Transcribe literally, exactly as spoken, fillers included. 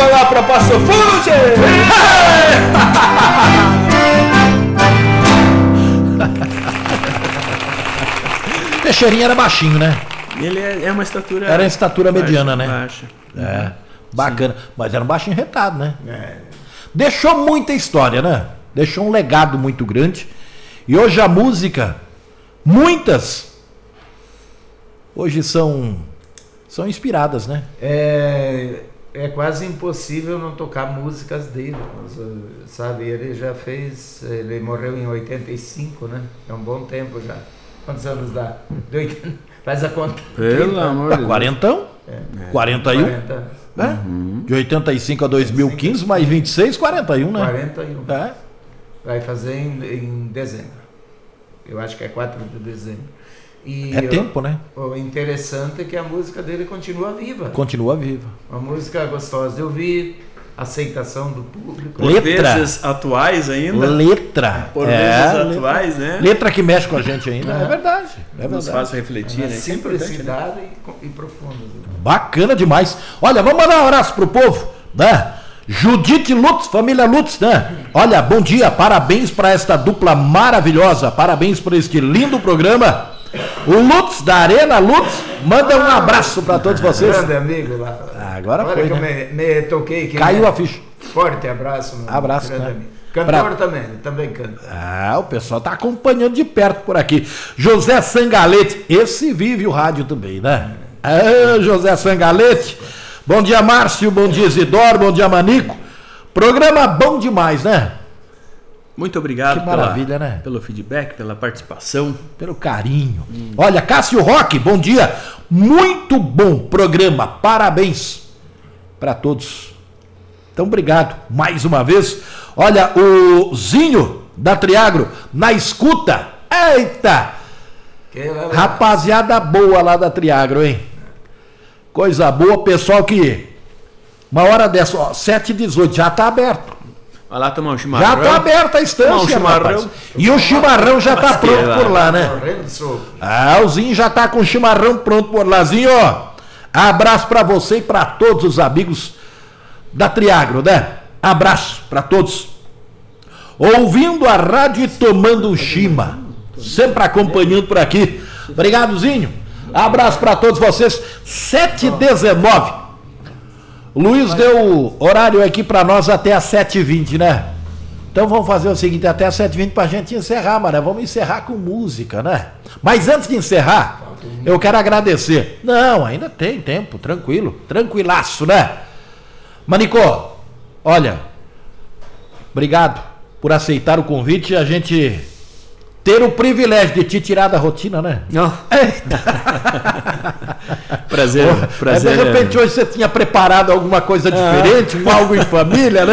vamos lá pra Passo Fundo, Teixeirinha era baixinho, né? Ele é, é uma estatura... Era a estatura baixa, mediana, né? Baixa. É, bacana. Sim. Mas era um baixinho retado, né? É. Deixou muita história, né? Deixou um legado muito grande. E hoje a música, muitas, hoje são, são inspiradas, né? É, é quase impossível não tocar músicas dele, sabe? Ele já fez, ele morreu em oitenta e cinco, né? É um bom tempo já. Quantos anos dá? De oitenta, faz a conta. Pelo amor de Deus. quarentão? É. quarenta e um? quarenta. É? Uhum. De oitenta e cinco a dois mil e quinze, mais vinte e seis, quarenta e um, né? quarenta e um. É. Vai fazer em, em dezembro. Eu acho que é quatro de dezembro. E é tempo, né? O interessante é que a música dele continua viva. Continua viva. Uma música gostosa de ouvir, aceitação do público. Por Letra. vezes atuais ainda. Letra. Por é, vezes atuais, letra. né? Letra que mexe com a gente ainda. É, é verdade. É Nos verdade. faz refletir, é né? simplicidade né? e, e profunda. Bacana demais. Olha, vamos mandar um abraço pro povo, né? Judite Lutz, família Lutz, né? Olha, bom dia, parabéns para esta dupla maravilhosa, parabéns por este lindo programa. O Lutz, da Arena Lutz, manda um abraço para todos vocês. Grande amigo lá. Ah, agora Olha foi, que né? eu me, me toquei. Que Caiu me... a ficha. Forte abraço. Meu abraço, grande né? amigo. Cantor pra... também, também canta. Ah, o pessoal tá acompanhando de perto por aqui. José Sangalete, esse vive o rádio também, né? Ah, José Sangalete. Bom dia, Márcio, bom dia, Isidoro, bom dia, Manico. Programa bom demais, né? Muito obrigado que maravilha, pela, né? pelo feedback, pela participação. Pelo carinho. Hum. Olha, Cássio Roque, bom dia. Muito bom programa. Parabéns para todos. Então, obrigado mais uma vez. Olha, o Zinho da Triagro na escuta. Eita! Rapaziada boa lá da Triagro, hein? Coisa boa, pessoal que... Uma hora dessa, ó, sete e dezoito, já tá aberto. Vai lá tomar um chimarrão. Já tá aberta a estância, um rapaz. E o chimarrão já tá pronto por lá, né? Ah, o Zinho já tá com o chimarrão pronto por lá. Zinho, ó, abraço pra você e pra todos os amigos da Triagro, né? Abraço pra todos. Ouvindo a rádio e tomando um chima. Sempre acompanhando por aqui. Obrigado, Zinho. Abraço pra todos vocês. sete e dezenove. O Luiz deu horário aqui para nós até às sete e vinte, né? Então vamos fazer o seguinte, até às sete e vinte pra gente encerrar, mano. Vamos encerrar com música, né? Mas antes de encerrar, eu quero agradecer. Não, ainda tem tempo, tranquilo, tranquilaço, né? Manico, olha, obrigado por aceitar o convite e a gente ter o privilégio de te tirar da rotina, né? Não. prazer, Pô, prazer. De repente hoje você tinha preparado alguma coisa diferente, ah. algo em família, né?